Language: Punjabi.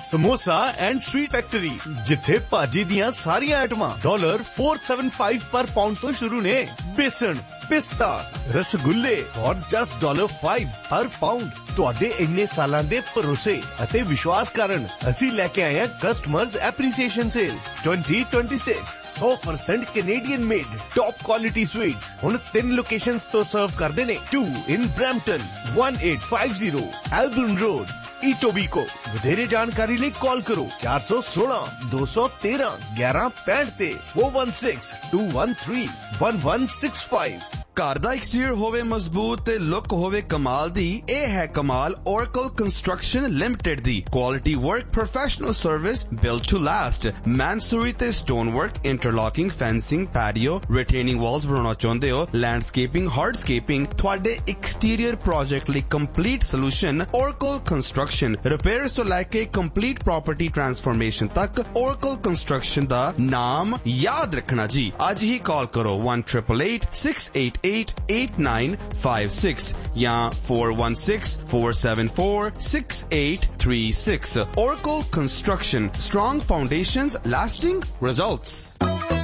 समोसा एंड स्वीट फैक्ट्री जिथे भाजी दियां सारियां आइटमां $475 पर पाउंड तो शुरू ने। बेसन, पिस्ता, रसगुल्ले और जस्ट $5 हर पाउंड। ਤੁਹਾਡੇ ਇੰਨੇ ਸਾਲਾਂ ਦੇ ਭਰੋਸੇ ਅਤੇ ਵਿਸ਼ਵਾਸ ਕਾਰਨ ਅਸੀਂ ਲੈ ਕੇ ਆਏ ਹਾਂ customers appreciation sale 2026 100% Canadian made top quality sweets ਹੁਣ 3 ਲੋਕੇਸ਼ਨਸ ਤੋਂ ਸਰਵ ਕਰਦੇ ਨੇ 2 in Brampton 1850 Albion Road Etobicoke। ਵਧੇਰੇ ਜਾਣਕਾਰੀ ਲਈ ਕਾਲ ਕਰੋ 416 213 1165 ਤੇ 416 213 1165। ਘਰ ਦਾ ਐਕਸਟੀਰੀਅਰ ਹੋਵੇ ਮਜ਼ਬੂਤ ਤੇ ਲੁੱਕ ਹੋਵੇ ਕਮਾਲ ਦੀ, ਇਹ ਹੈ ਕਮਾਲ Oracle Construction Limited the quality work professional service built to last. ਮੈਨਸੂਰੀ ਤੇ ਸਟੋਨ ਵਰਕ, ਇੰਟਰਲੌਕਿੰਗ, ਫੈਂਸਿੰਗ, ਪੈਡੀਓ, ਰਿਟੇਨਿੰਗ ਵਾਲਸ ਬਣਾਉਣਾ ਚਾਹੁੰਦੇ ਹੋ, ਲੈਂਡਸਕੇਪਿੰਗ, ਹਾਰਡਸਕੇਪਿੰਗ, ਤੁਹਾਡੇ ਐਕਸਟੀਰੀਅਰ ਪ੍ਰੋਜੈਕਟ ਲਈ complete solution Oracle Construction। Repairs ਤੋਂ ਲੈ ਕੇ ਕੰਪਲੀਟ ਪ੍ਰੋਪਰਟੀ ਟ੍ਰਾਂਸਫਰਮੇਸ਼ਨ ਤੱਕ Oracle Construction ਦਾ ਨਾਮ ਯਾਦ ਰੱਖਣਾ ਜੀ। ਅੱਜ ਹੀ ਕਾਲ ਕਰੋ 1-888-688-8956 या 416-474-6836। Oracle Construction, strong foundations, lasting results।